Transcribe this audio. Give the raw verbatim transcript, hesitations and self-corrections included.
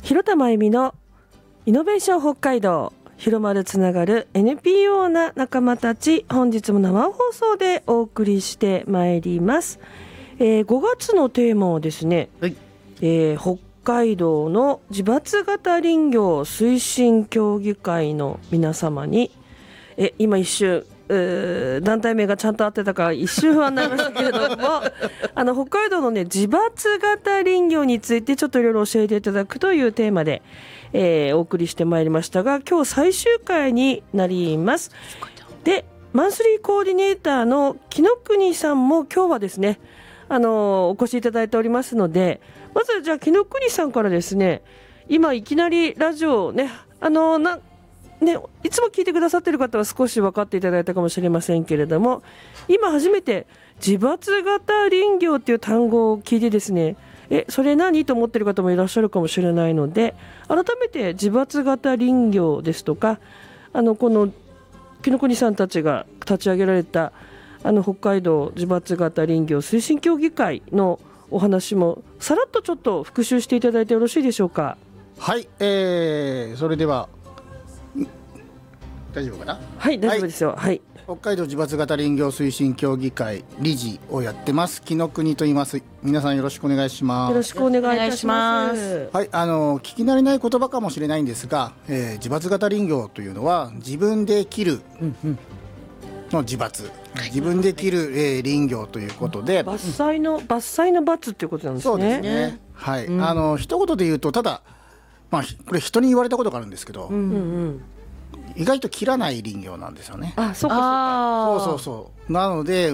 広田真由美のイノベーション北海道、広まるつながる エヌピーオー な仲間たち、本日も生放送でお送りしてまいります。えー、ごがつのテーマはですね、はい、えー、北海道の自伐型林業推進協議会の皆様に、え今一瞬団体名がちゃんと合ってたか一瞬不安になりましたけれどもあの北海道のね自伐型林業についてちょっといろいろ教えていただくというテーマで、えー、お送りしてまいりましたが、今日最終回になります。で、マンスリーコーディネーターの木野国さんも今日はですね、あのお越しいただいておりますので、まずじゃあ木野国さんからですね、今いきなりラジオね、あのなね、いつも聞いてくださっている方は少し分かっていただいたかもしれませんけれども、今初めて自伐型林業っていう単語を聞いてですね、えそれ何と思っている方もいらっしゃるかもしれないので、改めて自伐型林業ですとか、あのこの木野国さんたちが立ち上げられたあの北海道自伐型林業推進協議会のお話もさらっとちょっと復習していただいてよろしいでしょうか。 はい、えー、それでは大丈夫かな。 はい、大丈夫ですよ。はい、 北海道自伐型林業推進協議会理事をやってます木野国と言います。皆さんよろしくお願いします。 よろしくお願いいたします。 はい、あの聞き慣れない言葉かもしれないんですが、えー、自伐型林業というのは自分で切るの自伐、うんうん、自分で切る、えー、林業ということで、 伐採の伐採の伐っていうことなんですね。 そうですね、はい、うん、あの一言で言うと、ただ、まあ、これ人に言われたことがあるんですけど、うんうん、意外と切らない林業なんですよね。 あ、そうかそうか。 そうそうそう。なので